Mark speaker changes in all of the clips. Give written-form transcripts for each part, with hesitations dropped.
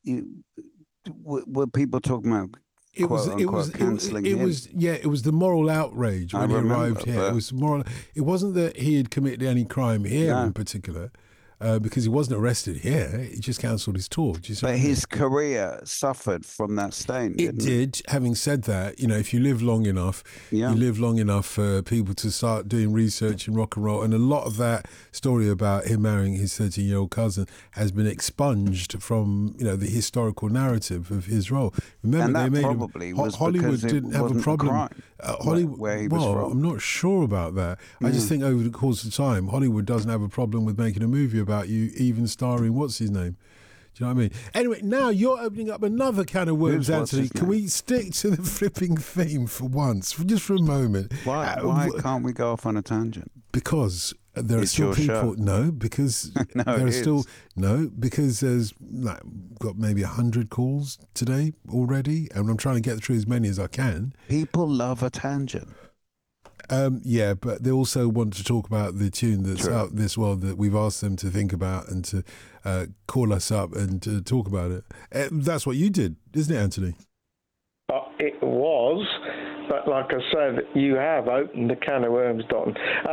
Speaker 1: were people talking about cancelling him?
Speaker 2: It was the moral outrage when he arrived here. It was moral. It wasn't that he had committed any crime here in particular. Because he wasn't arrested here, he just cancelled his tour.
Speaker 1: But his career suffered from that stain.
Speaker 2: It did. Having said that, if you live long enough, you live long enough for people to start doing research in rock and roll. And a lot of that story about him marrying his 13-year-old cousin has been expunged from the historical narrative of his role. Remember,
Speaker 1: and
Speaker 2: they made
Speaker 1: probably was
Speaker 2: Hollywood didn't have a problem.
Speaker 1: Hollywood, where he was from.
Speaker 2: I'm not sure about that. I just think over the course of time, Hollywood doesn't have a problem with making a movie about you, even starring what's his name. Do you know what I mean? Anyway, now you're opening up another can of worms, Anthony. Can we stick to the flipping theme for once, just for a moment?
Speaker 1: Why can't we go off on a tangent?
Speaker 2: Because there are still people. No, because because there's got maybe 100 calls today already, and I'm trying to get through as many as I can.
Speaker 1: People love a tangent.
Speaker 2: Yeah, but they also want to talk about the tune that's out this world that we've asked them to think about and to call us up and to talk about it. That's what you did, isn't it, Anthony?
Speaker 3: It was, but like I said, you have opened the can of worms, Don.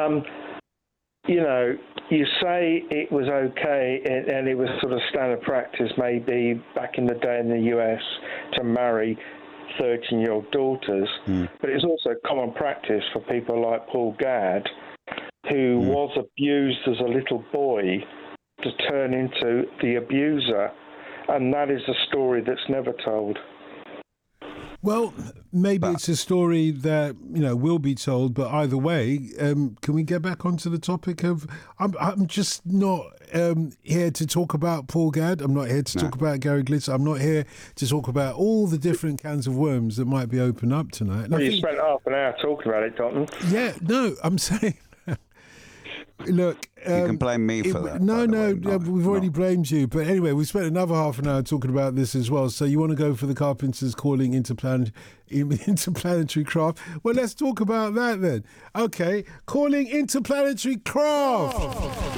Speaker 3: You say it was okay and it was sort of standard practice maybe back in the day in the US to marry 13-year-old daughters, but it's also common practice for people like Paul Gadd, who was abused as a little boy, to turn into the abuser, and that is a story that's never told.
Speaker 2: Well, maybe it's a story that will be told, but either way, can we get back onto the topic of? I'm just not here to talk about Paul Gadd. I'm not here to talk about Gary Glitter. I'm not here to talk about all the different cans of worms that might be opened up tonight.
Speaker 3: Well, you spent half an hour talking about it, Dalton.
Speaker 2: Yeah, no, I'm saying. Look,
Speaker 1: you can blame me for that.
Speaker 2: No, we've already blamed you. But anyway, we spent another half an hour talking about this as well. So you want to go for the Carpenters calling interplanetary craft? Well, let's talk about that then. Okay, calling interplanetary craft.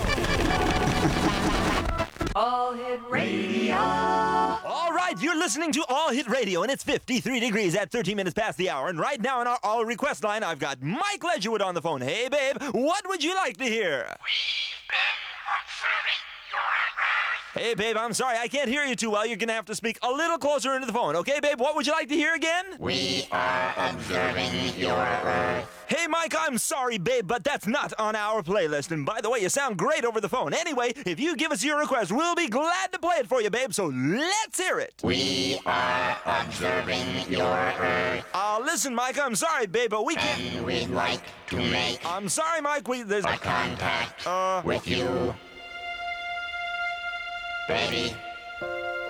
Speaker 4: All Hit Radio.
Speaker 5: All right, you're listening to All Hit Radio, and it's 53 degrees at 13 minutes past the hour. And right now on our All Request line, I've got Mike Ledgerwood on the phone. Hey, babe, what would you like to hear?
Speaker 4: We've been observing your Earth.
Speaker 5: Hey, babe, I'm sorry, I can't hear you too well. You're going to have to speak a little closer into the phone. Okay, babe, what would you like to hear again?
Speaker 4: We are observing your Earth.
Speaker 5: Hey, Mike, I'm sorry, babe, but that's not on our playlist. And by the way, you sound great over the phone. Anyway, if you give us your request, we'll be glad to play it for you, babe, so let's hear it.
Speaker 4: We are observing your Earth.
Speaker 5: Listen, Mike, I'm sorry, babe, but we can't...
Speaker 4: And we'd like to make...
Speaker 5: I'm sorry, Mike, there's...
Speaker 4: a contact with you. Baby.